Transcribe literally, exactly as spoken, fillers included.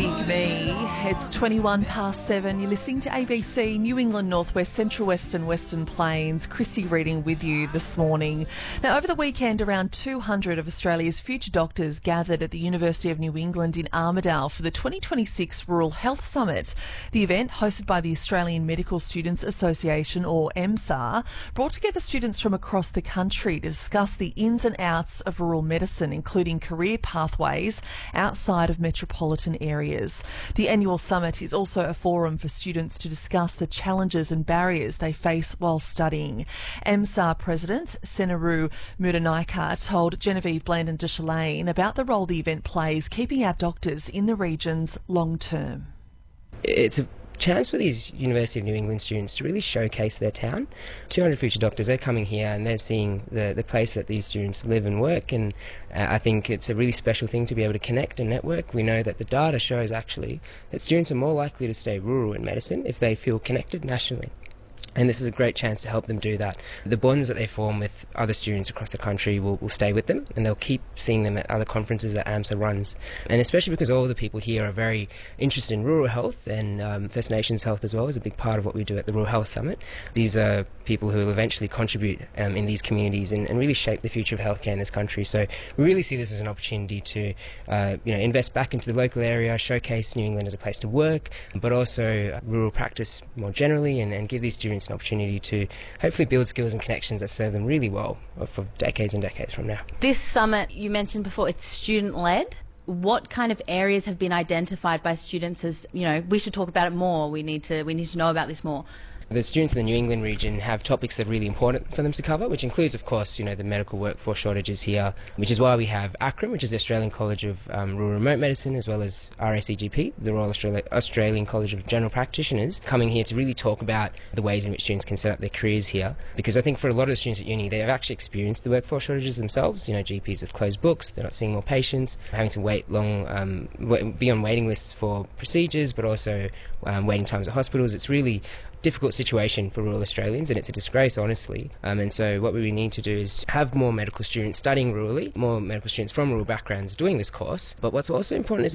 Big Me. It's twenty-one past seven. You're listening to A B C, New England, Northwest, Central West and Western Plains. Christy reading with you this morning. Now, over the weekend, around two hundred of Australia's future doctors gathered at the University of New England in Armidale for the twenty twenty-six Rural Health Summit. The event, hosted by the Australian Medical Students Association, or AMSA, brought together students from across the country to discuss the ins and outs of rural medicine, including career pathways outside of metropolitan areas. The annual summit is also a forum for students to discuss the challenges and barriers they face while studying. AMSA President Senaru Muranaika told Genevieve Blandon de Chalane about the role the event plays keeping our doctors in the regions long term. It's a chance for these University of New England students to really showcase their town. two hundred future doctors, they're coming here and they're seeing the, the place that these students live and work, and uh, I think it's a really special thing to be able to connect and network. We know that the data shows actually that students are more likely to stay rural in medicine if they feel connected nationally. And this is a great chance to help them do that. The bonds that they form with other students across the country will, will stay with them, and they'll keep seeing them at other conferences that AMSA runs. And especially because all the people here are very interested in rural health, and um, First Nations health as well is a big part of what we do at the Rural Health Summit. These are people who will eventually contribute um, in these communities and, and really shape the future of healthcare in this country. So we really see this as an opportunity to uh, you know, invest back into the local area, showcase New England as a place to work, but also rural practice more generally, and, and give these students an opportunity to hopefully build skills and connections that serve them really well for decades and decades from now. This summit, you mentioned before, it's student-led. What kind of areas have been identified by students as, you know, we should talk about it more, we need to, we need to know about this more? The students in the New England region have topics that are really important for them to cover, which includes, of course, you know, the medical workforce shortages here, which is why we have ACRIM, which is the Australian College of um, Rural Remote Medicine, as well as R A C G P, the Royal Australia- Australian College of General Practitioners, coming here to really talk about the ways in which students can set up their careers here. Because I think for a lot of the students at uni, they have actually experienced the workforce shortages themselves. You know, G Ps with closed books, they're not seeing more patients, having to wait long, um, w- be on waiting lists for procedures, but also um, waiting times at hospitals. It's really difficult situation for rural Australians, and it's a disgrace, honestly. Um, and so what we really need to do is have more medical students studying rurally, more medical students from rural backgrounds doing this course. But what's also important is